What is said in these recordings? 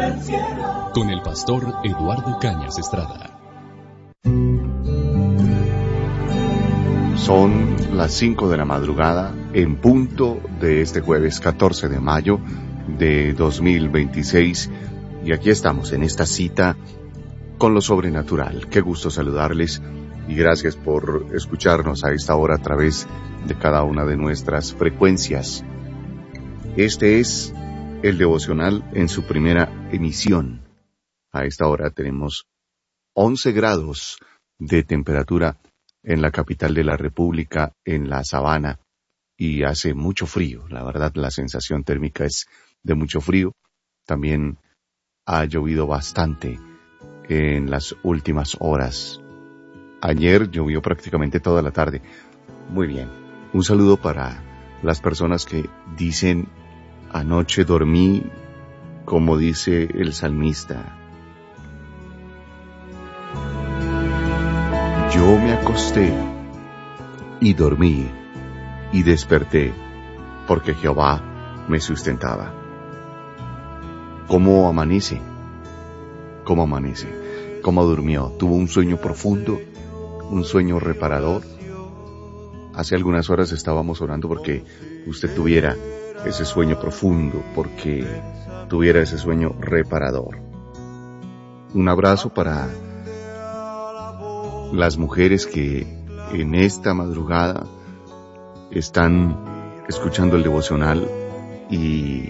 Con el pastor Eduardo Cañas Estrada. Son las 5 de la madrugada en punto de este jueves 14 de mayo de 2026 y aquí estamos en esta cita con lo sobrenatural. Qué gusto saludarles y gracias por escucharnos a esta hora a través de cada una de nuestras frecuencias. Este es el devocional en su primera emisión. A esta hora tenemos 11 grados de temperatura en la capital de la República, en la Sabana, y hace mucho frío. La verdad, la sensación térmica es de mucho frío. También ha llovido bastante en las últimas horas. Ayer llovió prácticamente toda la tarde. Muy bien. Un saludo para las personas que dicen, anoche dormí, como dice el salmista. Yo me acosté y dormí y desperté, porque Jehová me sustentaba. ¿Cómo amanece? ¿Cómo amanece? ¿Cómo durmió? ¿Tuvo un sueño profundo? ¿Un sueño reparador? Hace algunas horas estábamos orando porque usted tuviera ese sueño profundo, porque tuviera ese sueño reparador. Un abrazo para las mujeres que en esta madrugada están escuchando el devocional y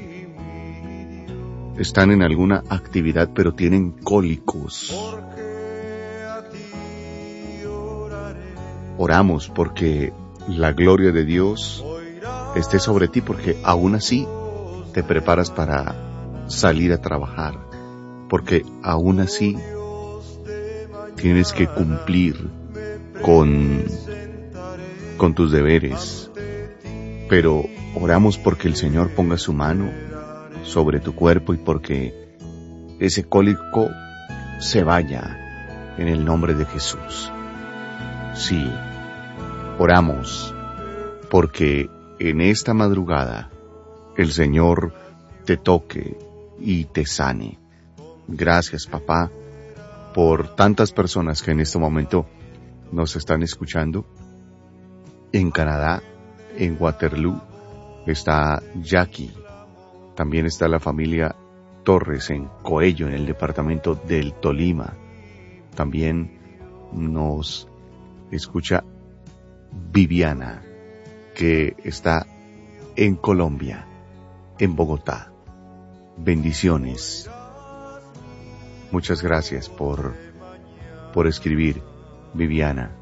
están en alguna actividad pero tienen cólicos. Oramos porque la gloria de Dios esté sobre ti, porque aún así te preparas para salir a trabajar, porque aún así tienes que cumplir con tus deberes. Pero oramos porque el Señor ponga su mano sobre tu cuerpo y porque ese cólico se vaya en el nombre de Jesús. Sí, oramos porque en esta madrugada el Señor te toque y te sane. Gracias, papá, por tantas personas que en este momento nos están escuchando. En Canadá, en Waterloo, está Jackie. También está la familia Torres en Coello, en el departamento del Tolima. También nos escucha Viviana, que está en Colombia, en Bogotá. Bendiciones. Muchas gracias por escribir, Viviana.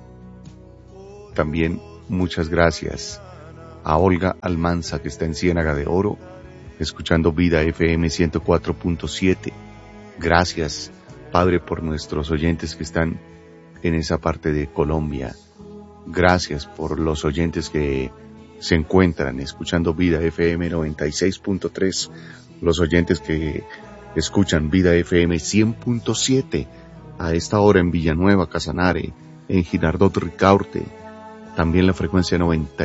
También muchas gracias a Olga Almanza, que está en Ciénaga de Oro, escuchando Vida FM 104.7. Gracias, Padre, por nuestros oyentes que están en esa parte de Colombia. Gracias por los oyentes que se encuentran escuchando Vida FM 96.3, los oyentes que escuchan Vida FM 100.7 a esta hora en Villanueva, Casanare, en Girardot Ricaurte, también la frecuencia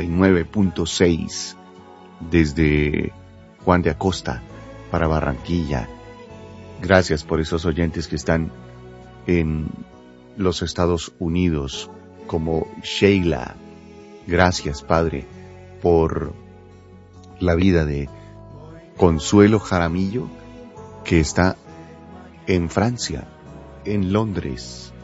99.6 desde Juan de Acosta para Barranquilla. Gracias por esos oyentes que están en los Estados Unidos, como Sheila. Gracias, Padre, por la vida de Consuelo Jaramillo, que está en Francia, en Londres.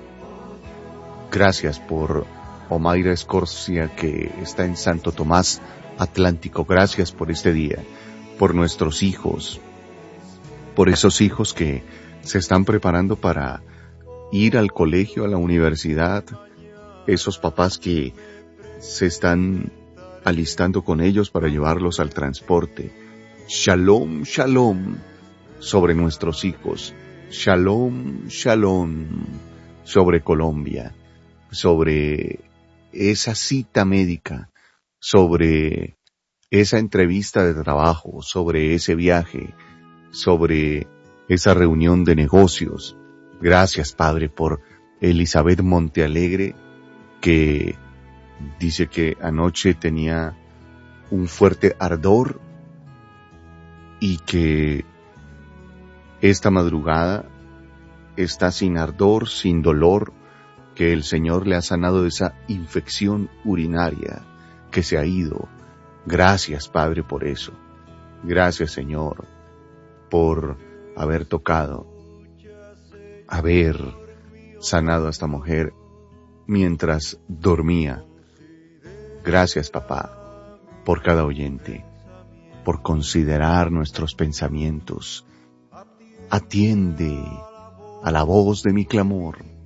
Gracias por Omaira Escorcia, que está en Santo Tomás Atlántico. Gracias por este día, por nuestros hijos, por esos hijos que se están preparando para ir al colegio, a la universidad, esos papás que se están alistando con ellos para llevarlos al transporte. Shalom, shalom sobre nuestros hijos. Shalom, shalom sobre Colombia, sobre esa cita médica, sobre esa entrevista de trabajo, sobre ese viaje, sobre esa reunión de negocios. Gracias, Padre, por Elizabeth Montealegre, que dice que anoche tenía un fuerte ardor y que esta madrugada está sin ardor, sin dolor, que el Señor le ha sanado de esa infección urinaria que se ha ido. Gracias, Padre, por eso. Gracias, Señor, por haber tocado, haber sanado a esta mujer mientras dormía. Gracias, papá, por cada oyente, por considerar nuestros pensamientos. Atiende a la voz de mi clamor.